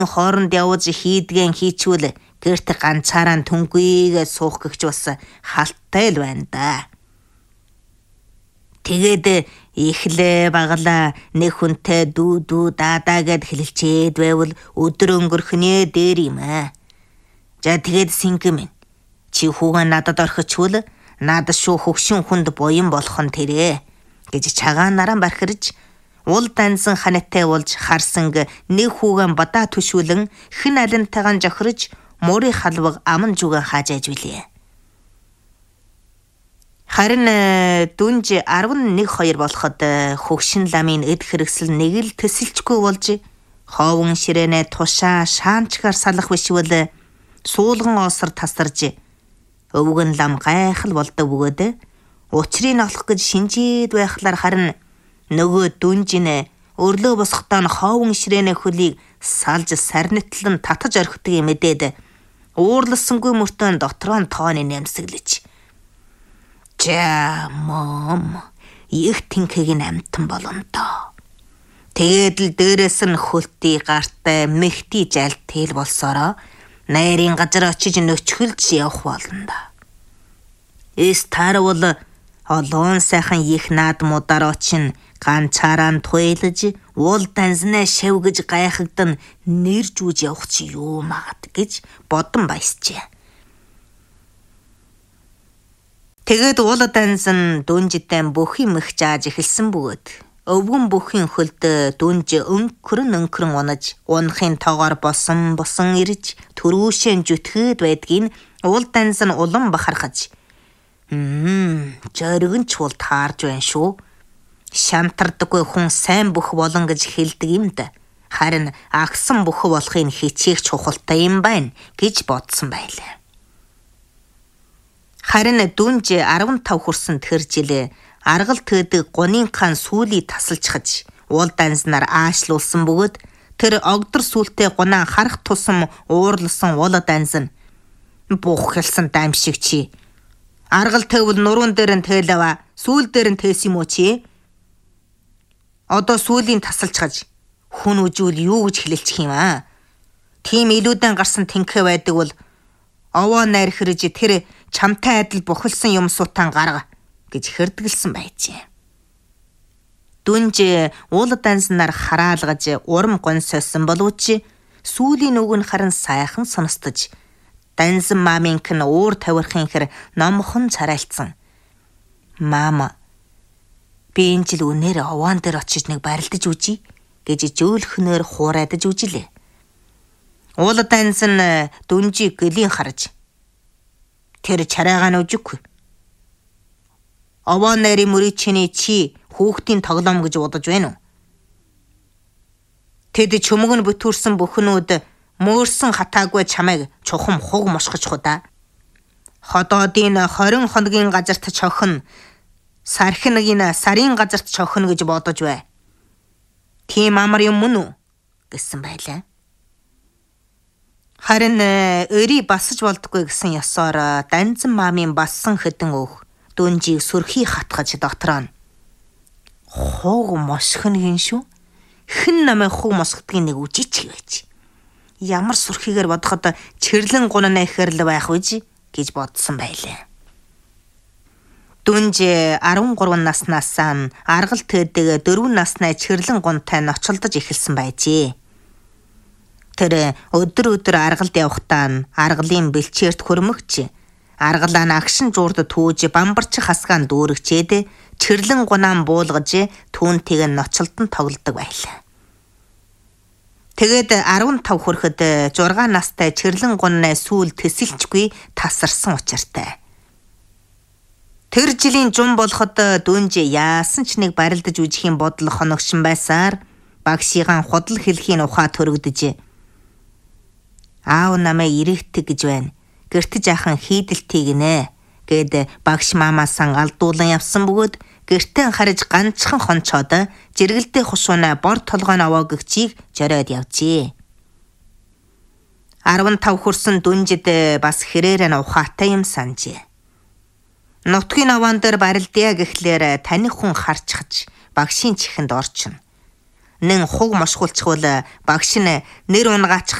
хооронд явж хийдгэн хийчүүл гэрт ганцаараа түнхийгээ суух гэгч бас халттай л байна да. Тэгээд ихлээ баглаа нэг хүнтэй дүү даадаа гэд хэлэлчээд байвал өдөр өнгөрхнээ дээр юм аа. За тэгээд сингэм чи хүүгээ надад орхичвол надад шүү хөгшин хүнд буян болох нь тэрэ гэж чагаанараа бархирж уул дансан ханаатай болж харсанг нэг хүүгэн бадаа төшүүлэн хэн алинтайгаан жохирж мөрийн халваг аман зүгэн хааж ажвилээ. Харин дүнж 11-2 болоход хөгшин ламын эд хэрэгсэл нэг л төсөлчгүй болж хоовн ширээнэ тушаа шаанчгаар салах бишвэл суулган осор тасарж өвгөн лам гайхал болдог бөгөөд учрыг олох гэж шинжээд байхлаар харин нөгөө дүнжинэ өрлөө босготоо хоовн ширээнэ хөлийг салж сарнитлан татаж орхидог юм мэдээд уурласангүй мөртөө дотроо тооны нэмсэглэж за мом их тэнхийг амтан боломдоо. Тэгээд л дээрээс нь хөлтий гартай мехти жалтэл болсороо найрын газар очиж нөчхөлж явах болно да. Эстарвол олон сайхан их наадмуудаар очин ганцаараа туйлж уул данснаа шавгэж гайхагдан нэржүүж явах чи юу магад гэж бодон баясжээ. Тэгээд уул дансан дүнжтэй бүхий мэх зааж эхэлсэн бөгөөд өвгөн бүхийн хөлд дүнж өнкөрн унаж унахын тоогоор босон ирж төрүүшэн зүтгэд байдгийг уул дансан улам бахархаж жөргөн ч бол таарж байна шүү. Шантардаггүй хүн сайн бүх болон гэж хэлдэг юм да. Харин агсан бүх болохын хичээх чухалтай юм байна гэж бодсон байлаа. Харин дүнж 15 хүрсэн тэр жилээ аргал төдөг гунинхан сүүлийг тасалчхаж уул данснаар аашлуулсан бөгөөд тэр огдор сүултээ гунаа харах тусам уурлсан уул дансан бух хэлсэн даимшиг чи аргал төвл нуруунд дээр нь тэлэва сүүл дээр нь тээс юм уу чи одоо сүүлийн тасалчхаж хүн үжүүл юу гэж хэлэлчих юм аа. Тийм илүүдэн гарсан тэнхээ байдаг бол овоо найр хэрэж тэр чамтай адил бухалсан юм сутан гарга гэж хэрдгэлсэн байжээ. Дүнж уул данснаар хараалгаж урам гонсойсон боловч сүүлийн үг нь харин сайхан сонстож дансан мааминх нь уур тавирхын хэр номхон царайлцсан. Маама би энэ жил үнээр овоон дээр очиж нэг барилдаж үжий гэж жөөлхнөр хуурайдаж үжилээ. Уул дансан дүнжийг гөлийн харж тэр чарайгаа нүжиггүй. Овоо найрын мөрий чиний чи хүүхдийн тоглоом гэж бодож байна уу? Тэд чөмөг нь бүтүүрсэн бүхнүүд мөөрсөн хатаагүй чамайг чухам хуг мошгож худаа. Ходоодын 20 хоногийн газарт чохно, сархинагийн сарын газарт чохно гэж бодож бай. Тийм амар юм мөн үү? Гэсэн байлаа. Харин өрий басж болдгүй гэсэн ёсоор дансан маамын бассан хэдэн өөх дүнжийг сүрхий хатгаж дотроо хуг мосхно гин шүү. Хэн намайг хуг мосгодгийг нэг үжиж гэж. Ямар сүрхийгээр бодоход чирлэн гунана ихэрлээ байх үжи гэж бодсон байлаа. Дүнж 13 наснаас аргал төдөг 4 насны чирлэн гунтай ночлдож эхэлсэн байжээ. Тэр өдөр аргалд явахдаа аргалын бэлчээрт хөрмөгч аргалаа агшин жуурд түүж бамбарч хасгаан дүүрэгчээд чирлэн гунаан буулгаж түүнтэйг ночлолтон тоглодог байлаа. Тэгээд 15 хүрэхэд 6 настай чирлэн гунны сүүл төсөлчгүй тасарсан учиртай. Тэр жилийн жум болоход дүнж яасан ч нэг барилдаж үжихийн бодол хоногшин байсаар багшигаан худал хэлхийн ухаа төрөгдөж аав намайг ирээхтэй гэж байна. Гэрт жаахан хийдэлтийг нэ гэд багш маамаасан алдуулан явсан бөгөөд гэртээ харж ганцхан хончоод жиргэлдээ хушууна бор толгойн овоогчийг жороод явжээ. 15 хүрсэн дүнжид бас хэрээр нь ухаатай юм санжээ. Нутгийн овоон дээр барилдъя гэхлээр таних хүн харчхаж багшийн чихэнд орчин. нэн хуг мошгуулчихвал багш нь нэр унгаачих